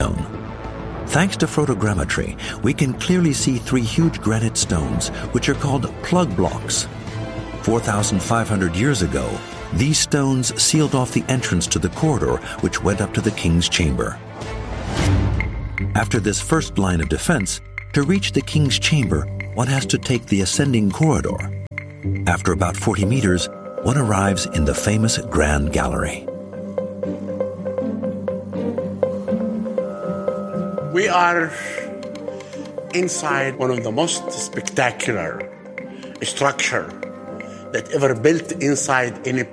stone. Thanks to photogrammetry, we can clearly see 3 huge granite stones, which are called plug blocks. 4,500 years ago, these stones sealed off the entrance to the corridor which went up to the king's chamber. After this first line of defense, to reach the king's chamber, one has to take the ascending corridor. After about 40 meters, one arrives in the famous Grand Gallery. We are inside one of the most spectacular structure that ever built inside any